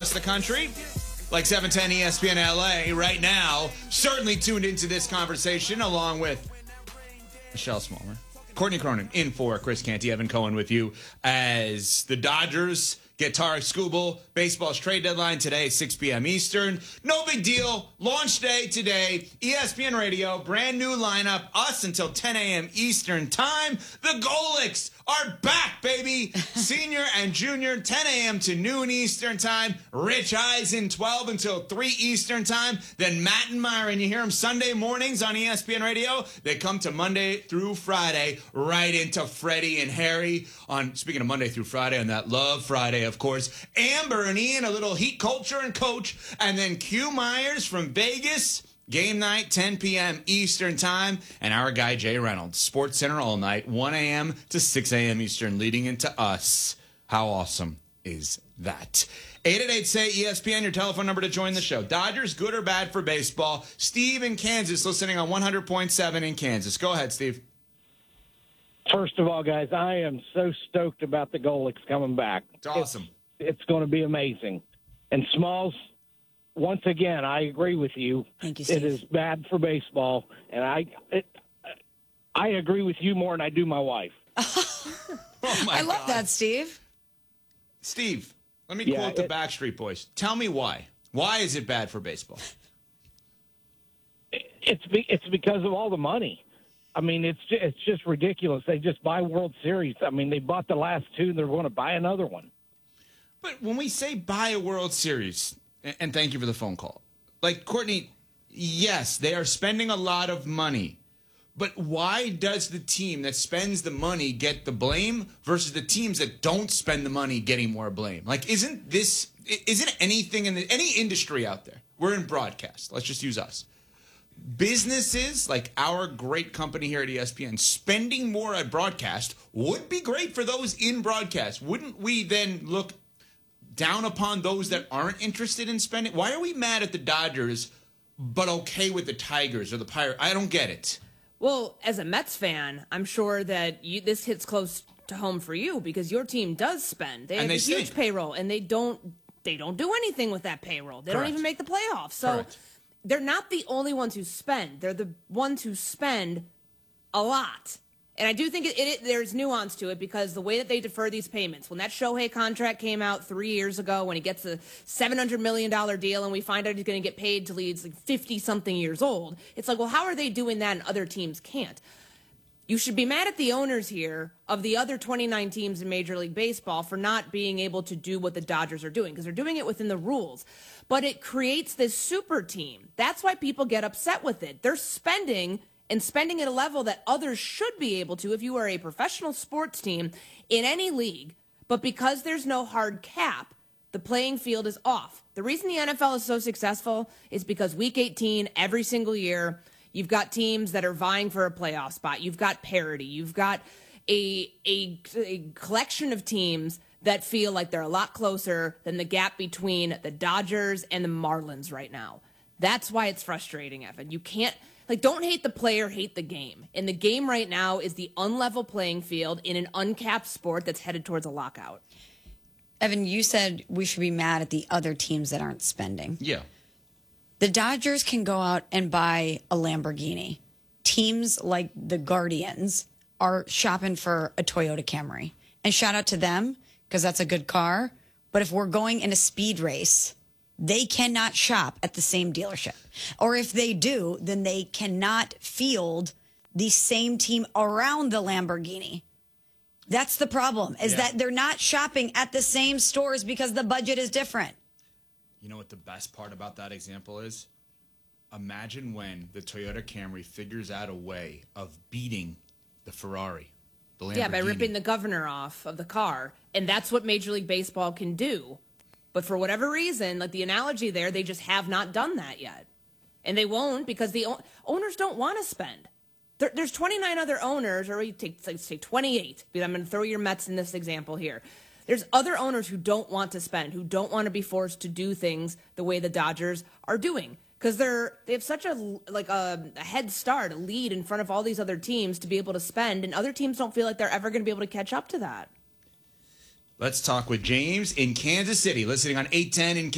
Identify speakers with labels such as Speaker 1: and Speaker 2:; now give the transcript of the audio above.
Speaker 1: across the country, like 710 ESPN LA right now, certainly tuned into this conversation along with Michelle Smallman, Courtney Cronin in for Chris Canty, Evan Cohen with you as the Dodgers get Tarek Skubal. Baseball's trade deadline today, 6 p.m. Eastern. No big deal. Launch day today. ESPN Radio, brand new lineup. Us until 10 a.m. Eastern time. The Golics are back, baby. Senior and junior, 10 a.m. to noon Eastern time. Rich Eisen, 12 until 3 Eastern time. Then Matt and Myron, you hear them Sunday mornings on ESPN Radio. They come to Monday through Friday, right into Freddie and Harry on, speaking of Monday through Friday, on that Love Friday, of course. Amber and Ian, a little heat culture and coach. And then Q Myers from Vegas. Game night, 10 p.m. Eastern time. And our guy, Jay Reynolds, Sports Center all night, 1 a.m. to 6 a.m. Eastern, leading into us. How awesome is that? 888-SAY-ESPN, your telephone number to join the show. Dodgers, good or bad for baseball? Steve in Kansas, listening on 100.7 in Kansas. Go ahead, Steve.
Speaker 2: First of all, guys, I am so stoked about the Golics coming back.
Speaker 1: It's awesome.
Speaker 2: It's going to be amazing. And Smalls, once again, I agree with you.
Speaker 3: Thank you, Steve.
Speaker 2: It is bad for baseball, and I agree with you more than I do my wife.
Speaker 3: I love that, Steve.
Speaker 1: Steve, let me quote the Backstreet Boys. Tell me why. Why is it bad for baseball?
Speaker 2: It's because of all the money. I mean, it's just ridiculous. They just buy World Series. I mean, they bought the last two, and they're going to buy another one.
Speaker 1: But when we say buy a World Series, and thank you for the phone call, like, Courtney, yes, they are spending a lot of money. But why does the team that spends the money get the blame versus the teams that don't spend the money getting more blame? Like, isn't anything in any industry out there? We're in broadcast. Let's just use us. Businesses like our great company here at ESPN spending more at broadcast would be great for those in broadcast. Wouldn't we then look down upon those that aren't interested in spending? Why are we mad at the Dodgers but okay with the Tigers or the Pirates? I don't get it.
Speaker 4: Well, as a Mets fan, I'm sure that this hits close to home for you because your team does spend. They have a huge payroll, and they don't do anything with that payroll. They don't even make the playoffs. So they're not the only ones who spend. They're the ones who spend a lot. And I do think there's nuance to it because the way that they defer these payments, when that Shohei contract came out 3 years ago, when he gets a $700 million deal and we find out he's going to get paid till he's like 50-something years old, it's like, well, how are they doing that and other teams can't? You should be mad at the owners here of the other 29 teams in Major League Baseball for not being able to do what the Dodgers are doing because they're doing it within the rules. But it creates this super team. That's why people get upset with it. They're spending at a level that others should be able to if you are a professional sports team in any league. But because there's no hard cap, the playing field is off. The reason the NFL is so successful is because Week 18, every single year, you've got teams that are vying for a playoff spot. You've got parity. You've got a collection of teams that feel like they're a lot closer than the gap between the Dodgers and the Marlins right now. That's why it's frustrating, Evan. You can't... don't hate the player, hate the game. And the game right now is the unlevel playing field in an uncapped sport that's headed towards a lockout.
Speaker 3: Evan, you said we should be mad at the other teams that aren't spending.
Speaker 1: Yeah.
Speaker 3: The Dodgers can go out and buy a Lamborghini. Teams like the Guardians are shopping for a Toyota Camry. And shout out to them, because that's a good car. But if we're going in a speed race, they cannot shop at the same dealership. Or if they do, then they cannot field the same team around the Lamborghini. That's the problem, is that they're not shopping at the same stores because the budget is different.
Speaker 1: You know what the best part about that example is? Imagine when the Toyota Camry figures out a way of beating the Ferrari, the Lamborghini.
Speaker 4: Yeah, by ripping the governor off of the car. And that's what Major League Baseball can do. But for whatever reason, like the analogy there, they just have not done that yet. And they won't because the owners don't want to spend. There's 29 other owners, or let's say 28, but I'm going to throw your Mets in this example here. There's other owners who don't want to spend, who don't want to be forced to do things the way the Dodgers are doing. Because they have such a head start, a lead in front of all these other teams to be able to spend, and other teams don't feel like they're ever going to be able to catch up to that.
Speaker 1: Let's talk with James in Kansas City, listening on 810 in